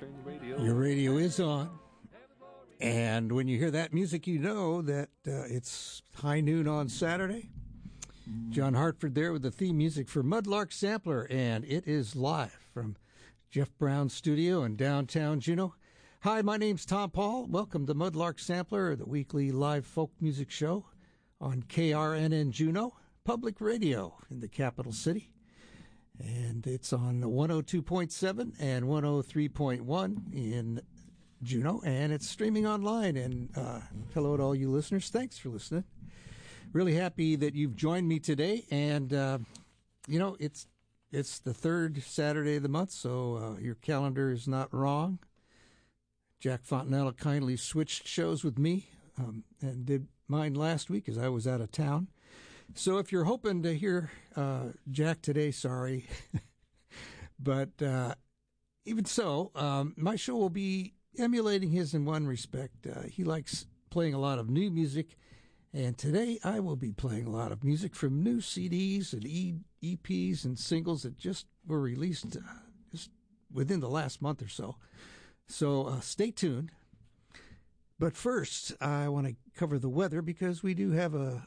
Your radio is on. And when you hear that music, you know that it's high noon on Saturday. John Hartford there with the theme music for Mudlark Sampler, and it is live from Jeff Brown's studio in downtown Juneau. Hi, my name's Tom Paul. Welcome to Mudlark Sampler, the weekly live folk music show on KRNN Juneau, public radio in the capital city. And it's on 102.7 and 103.1 in Juneau, and it's streaming online. And hello to all you listeners. Thanks for listening. Really happy that you've joined me today. And, it's the third Saturday of the month, so your calendar is not wrong. Jack Fontanella kindly switched shows with me and did mine last week as I was out of town. So if you're hoping to hear Jack today, sorry. But even so, my show will be emulating his in one respect. He likes playing a lot of new music, and today I will be playing a lot of music from new CDs and EPs and singles that just were released just within the last month or so. So stay tuned. But first, I want to cover the weather because we do have a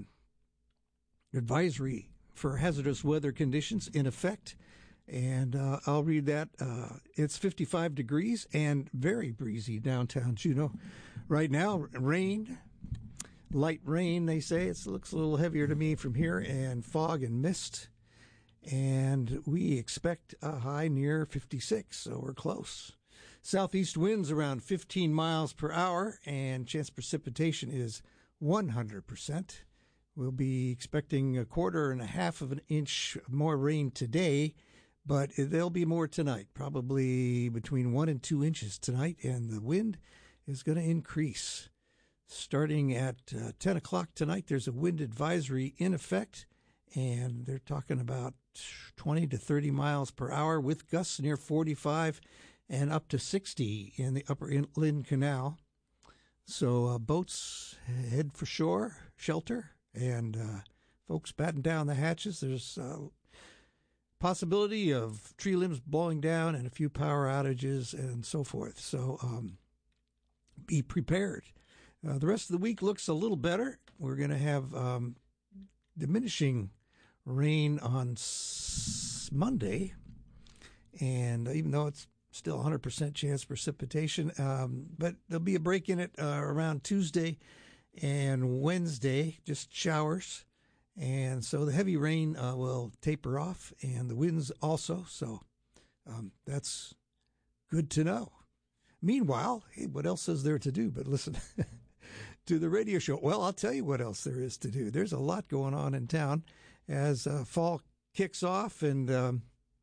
advisory for hazardous weather conditions in effect, and I'll read that. It's 55 degrees and very breezy downtown Juneau right now. Rain, light rain, they say. It looks a little heavier to me from here, and fog and mist, and we expect a high near 56, so we're close. Southeast winds around 15 miles per hour, and chance precipitation is 100%. We'll be expecting 1.25 of an inch more rain today, but there'll be more tonight, probably between 1 and 2 inches tonight, and the wind is going to increase. Starting at 10 o'clock tonight, there's a wind advisory in effect, and they're talking about 20 to 30 miles per hour with gusts near 45 and up to 60 in the upper Inland Canal. So boats head for shore, shelter. And folks batten down the hatches. There's possibility of tree limbs blowing down and a few power outages and so forth. So be prepared. The rest of the week looks a little better. We're going to have diminishing rain on Monday. And even though it's still 100% chance precipitation, but there'll be a break in it around Tuesday and Wednesday, just showers. And so the heavy rain will taper off, and the winds also. So that's good to know. Meanwhile, hey, what else is there to do but listen to the radio show? Well, I'll tell you what else there is to do. There's a lot going on in town as fall kicks off, and the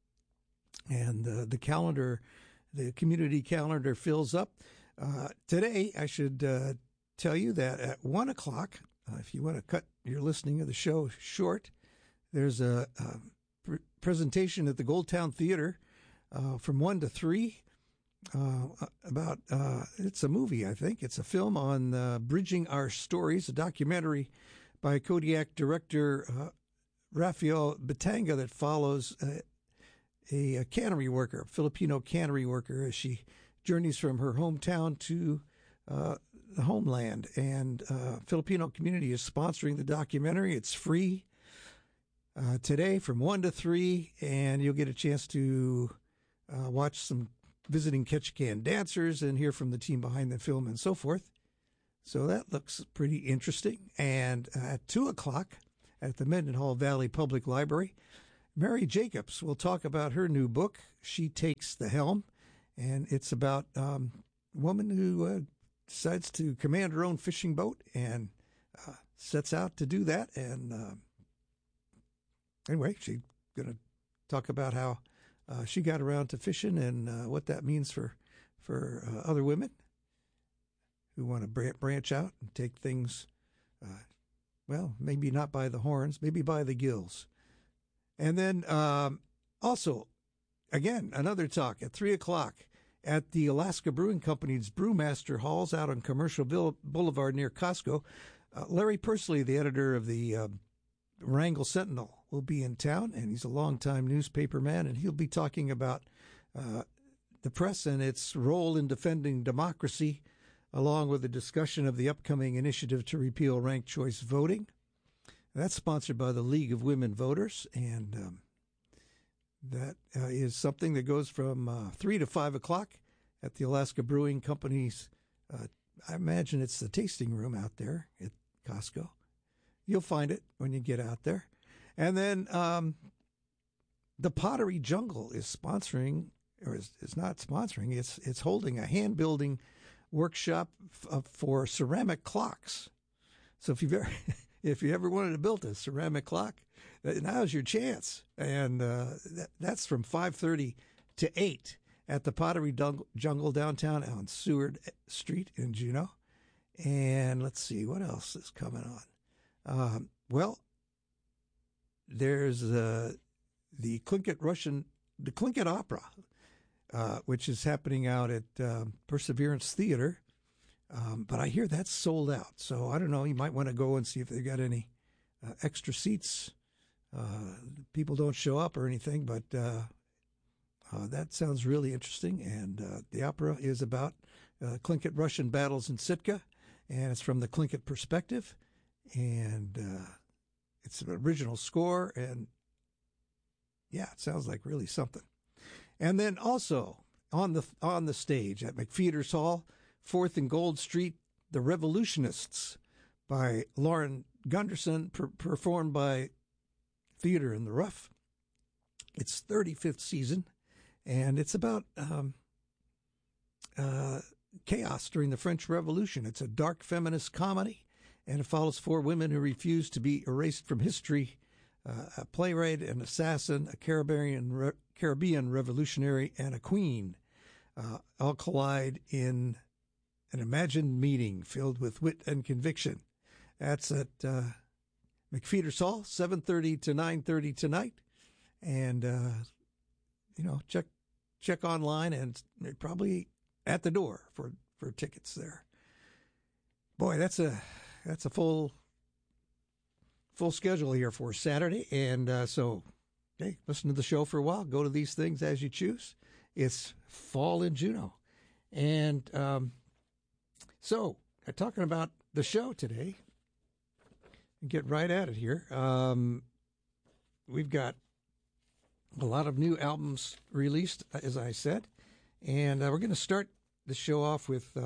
calendar, the community calendar fills up. Today, I should tell you that at 1 o'clock, if you want to cut your listening of the show short, there's a presentation at the Goldtown Theater from 1 to 3 about, it's a movie, I think. It's a film on Bridging Our Stories, a documentary by Kodiak director Rafael Batanga that follows a cannery worker, a Filipino cannery worker, as she journeys from her hometown to the homeland. And Filipino community is sponsoring the documentary. It's free today from 1 to 3, and you'll get a chance to watch some visiting Ketchikan dancers and hear from the team behind the film and so forth. So that looks pretty interesting. And at 2 o'clock at the Mendenhall Valley Public Library, Mary Jacobs will talk about her new book, She Takes the Helm, and it's about a woman who decides to command her own fishing boat and sets out to do that. And anyway, she's going to talk about how she got around to fishing and what that means for other women who want to branch out and take things, maybe not by the horns, maybe by the gills. And then also, again, another talk at 3 o'clock at the Alaska Brewing Company's Brewmaster Halls out on Commercial Boulevard near Costco. Larry Pursley, the editor of the Wrangell Sentinel, will be in town, and he's a longtime newspaper man, and he'll be talking about the press and its role in defending democracy, along with a discussion of the upcoming initiative to repeal ranked choice voting. That's sponsored by the League of Women Voters, and that is something that goes from 3 to 5 o'clock at the Alaska Brewing Company's, I imagine it's the tasting room out there at Costco. You'll find it when you get out there. And then the Pottery Jungle is sponsoring, or is not sponsoring, it's holding a hand-building workshop for ceramic clocks. So if you ever wanted to build a ceramic clock, now's your chance. And that's from 5:30 to 8 at the Pottery Jungle downtown on Seward Street in Juneau. And let's see, what else is coming on? Well, there's the Tlingit Opera, which is happening out at Perseverance Theater. But I hear that's sold out. So I don't know, you might want to go and see if they got any extra seats. People don't show up or anything, but that sounds really interesting. And the opera is about Tlingit Russian battles in Sitka, and it's from the Tlingit perspective. And it's an original score, and yeah, it sounds like really something. And then also on the stage at McFeeters Hall, 4th and Gold Street, The Revolutionists by Lauren Gunderson, performed by Theater in the Rough. It's 35th season, and it's about chaos during the French Revolution. It's a dark feminist comedy, and it follows 4 women who refuse to be erased from history: a playwright, an assassin, a Caribbean revolutionary, and a queen. All collide in an imagined meeting filled with wit and conviction. That's at McFeeters Hall, 7:30 to 9:30 tonight. And, check online, and they're probably at the door for tickets there. Boy, that's a full schedule here for Saturday. And so, hey, listen to the show for a while. Go to these things as you choose. It's fall in Juneau. And so, talking about the show today, get right at it here. We've got a lot of new albums released, as I said. And we're going to start the show off with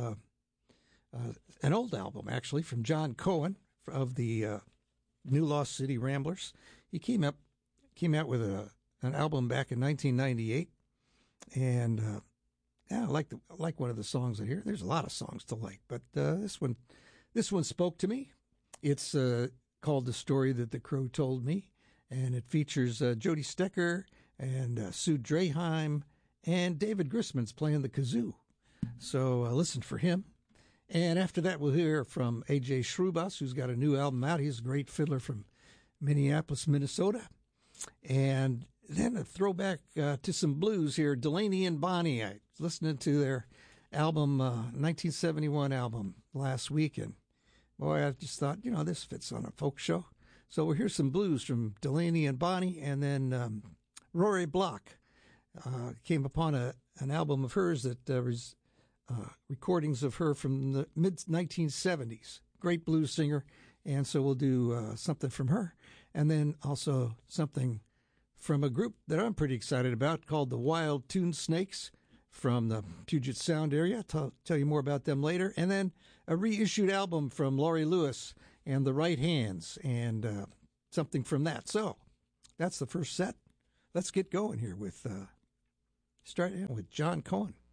an old album, actually, from John Cohen of the New Lost City Ramblers. He came out with an album back in 1998, and I like one of the songs in here. There's a lot of songs to like, but this one spoke to me. It's called "The Story That the Crow Told Me," and it features Jody Stecker and Sue Draheim, and David Grisman's playing the kazoo. So listen for him. And after that, we'll hear from A.J. Shrubas, who's got a new album out. He's a great fiddler from Minneapolis, Minnesota. And then a throwback to some blues here, Delaney and Bonnie. I was listening to their album, 1971 album, last week. And boy, I just thought, this fits on a folk show. So we'll hear some blues from Delaney and Bonnie. And then Rory Block came upon an album of hers that was recordings of her from the mid-1970s. Great blues singer, and so we'll do something from her. And then also something from a group that I'm pretty excited about called the Wild Tune Snakes from the Puget Sound area. I'll tell you more about them later. And then a reissued album from Laurie Lewis and the Right Hands, and something from that. So that's the first set. Let's get going here with starting with John Cohen.